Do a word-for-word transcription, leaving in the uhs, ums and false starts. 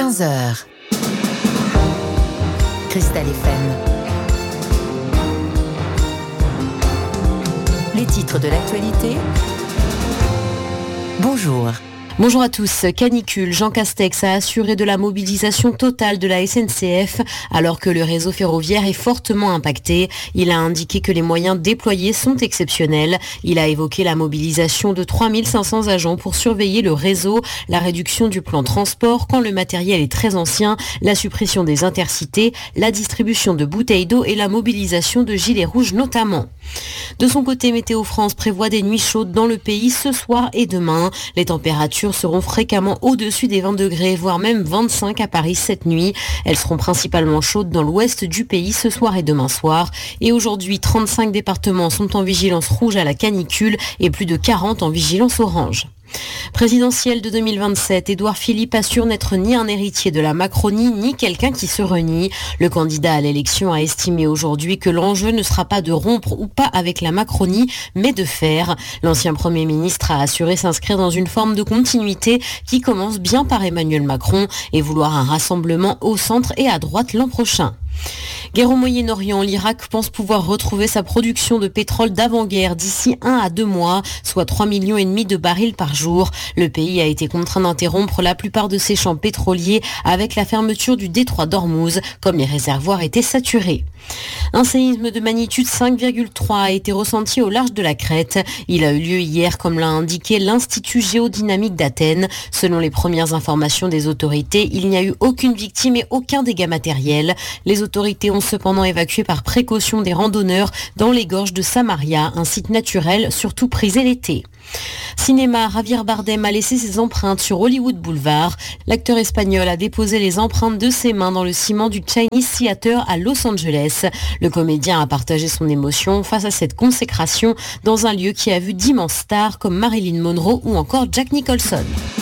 quinze heures. Cristal F M. Les titres de l'actualité. Bonjour. Bonjour à tous. Canicule, Jean Castex a assuré de la mobilisation totale de la S N C F alors que le réseau ferroviaire est fortement impacté. Il a indiqué que les moyens déployés sont exceptionnels. Il a évoqué la mobilisation de trois mille cinq cents agents pour surveiller le réseau, la réduction du plan transport quand le matériel est très ancien, la suppression des intercités, la distribution de bouteilles d'eau et la mobilisation de gilets rouges notamment. De son côté, Météo France prévoit des nuits chaudes dans le pays ce soir et demain. Les températures seront fréquemment au-dessus des vingt degrés, voire même vingt-cinq à Paris cette nuit. Elles seront principalement chaudes dans l'ouest du pays ce soir et demain soir. Et aujourd'hui, trente-cinq départements sont en vigilance rouge à la canicule et plus de quarante en vigilance orange. Présidentielle de deux mille vingt-sept, Édouard Philippe assure n'être ni un héritier de la Macronie, ni quelqu'un qui se renie. Le candidat à l'élection a estimé aujourd'hui que l'enjeu ne sera pas de rompre ou pas avec la Macronie, mais de faire. L'ancien Premier ministre a assuré s'inscrire dans une forme de continuité qui commence bien par Emmanuel Macron et vouloir un rassemblement au centre et à droite l'an prochain. Guerre au Moyen-Orient, l'Irak pense pouvoir retrouver sa production de pétrole d'avant-guerre d'ici un à deux mois, soit trois millions et demi de barils par jour. Le pays a été contraint d'interrompre la plupart de ses champs pétroliers avec la fermeture du détroit d'Ormuz, comme les réservoirs étaient saturés. Un séisme de magnitude cinq virgule trois a été ressenti au large de la Crète. Il a eu lieu hier, comme l'a indiqué l'Institut géodynamique d'Athènes. Selon les premières informations des autorités, il n'y a eu aucune victime et aucun dégât matériel. Les autorités ont cependant évacué par précaution des randonneurs dans les gorges de Samaria, un site naturel surtout prisé l'été. Cinéma, Javier Bardem a laissé ses empreintes sur Hollywood Boulevard. L'acteur espagnol a déposé les empreintes de ses mains dans le ciment du Chinese Theater à Los Angeles. Le comédien a partagé son émotion face à cette consécration dans un lieu qui a vu d'immenses stars comme Marilyn Monroe ou encore Jack Nicholson.